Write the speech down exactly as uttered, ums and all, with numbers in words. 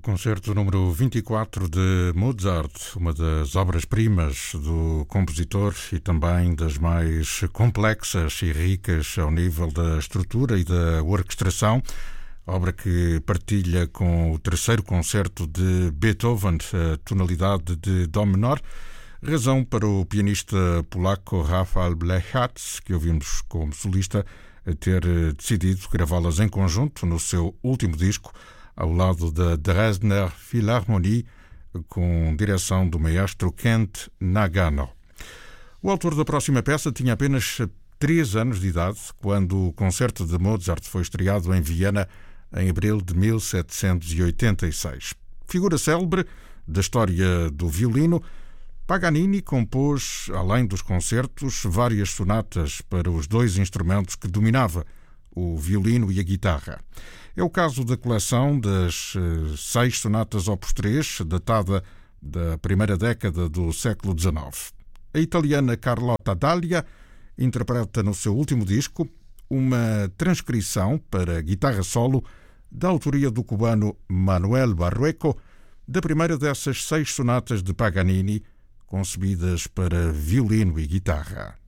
Concerto número vinte e quatro de Mozart, uma das obras-primas do compositor e também das mais complexas e ricas ao nível da estrutura e da orquestração, obra que partilha com o terceiro concerto de Beethoven, a tonalidade de Dó menor, razão para o pianista polaco Rafał Blechacz, que ouvimos como solista, ter decidido gravá-las em conjunto no seu último disco, ao lado da Dresdner Philharmonie, com direção do maestro Kent Nagano. O autor da próxima peça tinha apenas três anos de idade quando o concerto de Mozart foi estreado em Viena em abril de mil setecentos e oitenta e seis. Figura célebre da história do violino, Paganini compôs, além dos concertos, várias sonatas para os dois instrumentos que dominava, o violino e a guitarra. É o caso da coleção das seis sonatas opus três, datada da primeira década do século dezenove. A italiana Carlotta Daglia interpreta no seu último disco uma transcrição para guitarra solo da autoria do cubano Manuel Barrueco, da primeira dessas seis sonatas de Paganini, concebidas para violino e guitarra.